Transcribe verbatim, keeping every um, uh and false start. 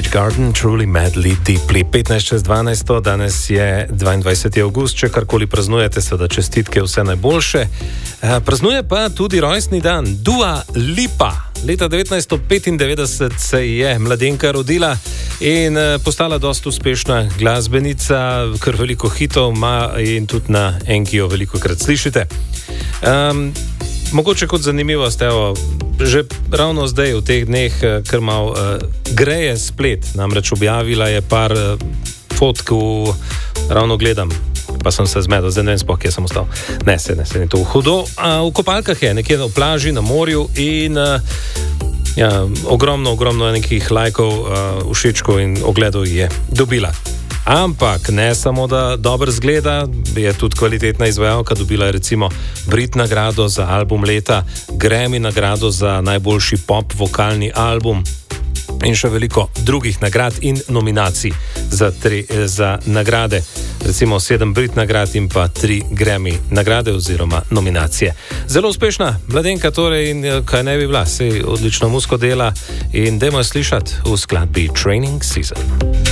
Savage Garden, Truly Madly Deeply. petnajst čez dvanajst, danes je dvaindvajseti avgust, če karkoli praznujete, seveda čestitke, vse najboljše. E, praznuje pa tudi rojstni dan Dua Lipa. Leta devetnajststo petindevetdeset se je mladenka rodila in postala dosta uspešna glasbenica, kar veliko hitov ima in tudi na Enkiju veliko krat slišite. Um, Mogoče kot zanimivost, evo, že ravno zdaj v teh dneh, kar malo uh, greje splet, namreč objavila je par uh, fotk, v, ravno gledam, pa sem se zmedel, zdaj ne vem spoh, kje sem ostal. Ne, se ne, se ne to hudo. Uh, v kopalkah je, nekje na plaži, na morju in uh, ja, ogromno, ogromno nekih lajkov, uh, všečkov in ogledov je dobila. Ampak ne samo, da dobro zgleda, je tudi kvalitetna izvajalka, dobila je recimo Brit nagrado za album leta, Grammy nagrado za najboljši pop vokalni album in še veliko drugih nagrad in nominacij za, tri, za nagrade. Recimo sedem Brit nagrad in pa tri Grammy nagrade oziroma nominacije. Zelo uspešna mladenka torej in kaj ne bi bila, sej odlično muziko dela in dajmo jo slišati v skladbi Training Season.